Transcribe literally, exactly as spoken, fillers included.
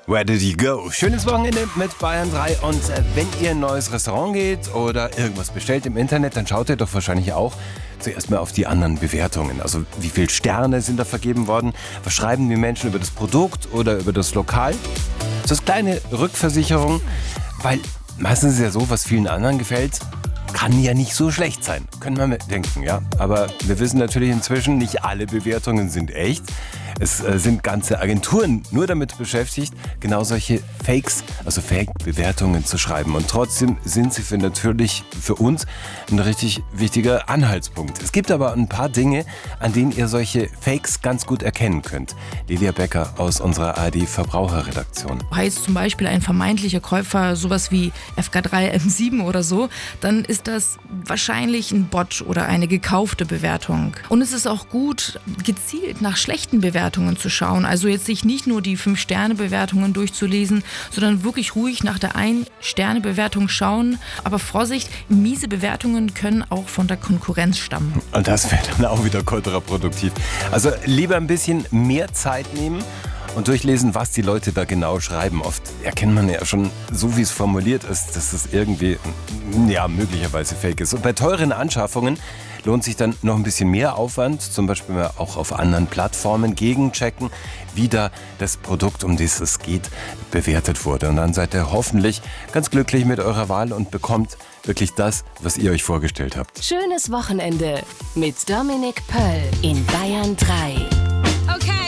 Where did you go? Schönes Wochenende mit Bayern drei. Und äh, wenn ihr in ein neues Restaurant geht oder irgendwas bestellt im Internet, dann schaut ihr doch wahrscheinlich auch zuerst mal auf die anderen Bewertungen. Also wie viele Sterne sind da vergeben worden? Was schreiben die Menschen über das Produkt oder über das Lokal? So eine kleine Rückversicherung, weil meistens ist es ja so, was vielen anderen gefällt, kann ja nicht so schlecht sein. Können wir denken, ja. Aber wir wissen natürlich inzwischen, nicht alle Bewertungen sind echt. Es äh, sind ganze Agenturen nur damit beschäftigt, genau solche Fakes, also Fake-Bewertungen zu schreiben. Und trotzdem sind sie für natürlich für uns ein richtig wichtiger Anhaltspunkt. Es gibt aber ein paar Dinge, an denen ihr solche Fakes ganz gut erkennen könnt. Lilia Becker aus unserer A R D-Verbraucherredaktion. Heißt zum Beispiel ein vermeintlicher Käufer sowas wie F K drei M sieben oder so, dann ist das wahrscheinlich ein Bot oder eine gekaufte Bewertung. Und es ist auch gut, gezielt nach schlechten Bewertungen zu schauen. Also jetzt sich nicht nur die fünf Sterne Bewertungen durchzulesen, sondern wirklich ruhig nach der ein Sterne Bewertung schauen. Aber Vorsicht, miese Bewertungen können auch von der Konkurrenz stammen. Und das wäre dann auch wieder kontraproduktiv. Also lieber ein bisschen mehr Zeit nehmen und durchlesen, was die Leute da genau schreiben. Oft erkennt man ja schon, so wie es formuliert ist, dass es irgendwie, ja, möglicherweise fake ist. Und bei teuren Anschaffungen lohnt sich dann noch ein bisschen mehr Aufwand, zum Beispiel mal auch auf anderen Plattformen gegenchecken, wie da das Produkt, um das es geht, bewertet wurde. Und dann seid ihr hoffentlich ganz glücklich mit eurer Wahl und bekommt wirklich das, was ihr euch vorgestellt habt. Schönes Wochenende mit Dominik Pöll in Bayern drei.